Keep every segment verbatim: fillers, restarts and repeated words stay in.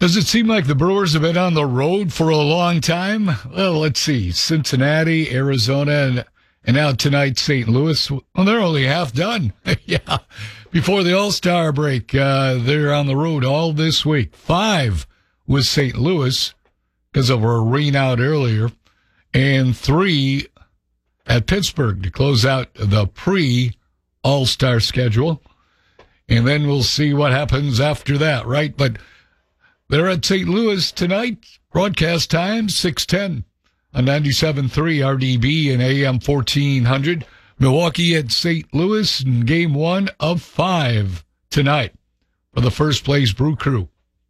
Does it seem like the Brewers have been on the road for a long time? Well, let's see. Cincinnati, Arizona, and, and now tonight, Saint Louis. Well, they're only half done. Yeah. Before the All-Star break, uh, they're on the road all this week. Five with Saint Louis because of a rain out earlier, and three at Pittsburgh to close out the pre-All-Star schedule. And then we'll see what happens after that, right? But they're at Saint Louis tonight. Broadcast time, six ten on ninety-seven point three R D B and A M fourteen hundred. Milwaukee at Saint Louis in game one of five tonight for the first place Brew Crew.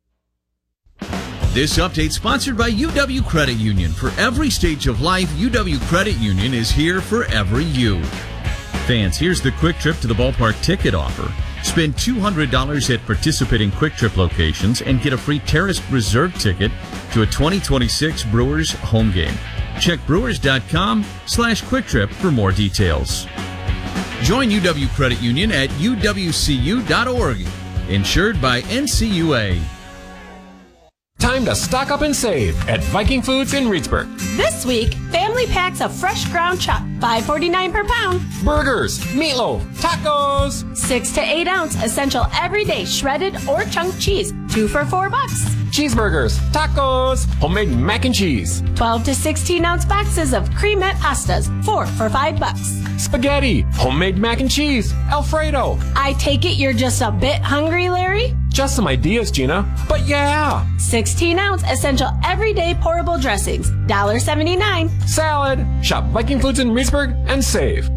This update sponsored by U W Credit Union. For every stage of life, U W Credit Union is here for every you. Fans, here's the Quick Trip to the Ballpark ticket offer. Spend two hundred dollars at participating Quick Trip locations and get a free Terrace Reserve ticket to a twenty twenty-six Brewers home game. Check brewers.com slash Quick Trip for more details. Join U W Credit Union at U W C U dot org. Insured by N C U A. Time to stock up and save at Viking Foods in Reedsburg. This week, family packs of fresh ground chuck, five forty-nine per pound. Burgers, meatloaf, tacos. Six to eight ounce essential everyday shredded or chunk cheese, two for four bucks. Cheeseburgers, tacos, homemade mac and cheese. twelve to sixteen ounce boxes of cremette pastas, four for five bucks. Spaghetti, homemade mac and cheese, Alfredo. I take it you're just a bit hungry, Larry? Just some ideas, Gina. But yeah. sixteen ounce essential everyday pourable dressings, one seventy-nine. Salad. Shop Viking Foods in Reedsburg and save.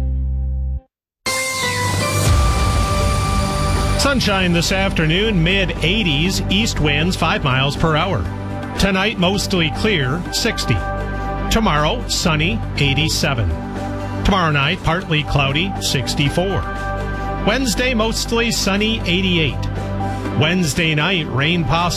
Sunshine this afternoon, mid eighties, east winds five miles per hour. Tonight, mostly clear, sixty. Tomorrow, sunny, eighty-seven. Tomorrow night, partly cloudy, sixty-four. Wednesday, mostly sunny, eighty-eight. Wednesday night, rain possible.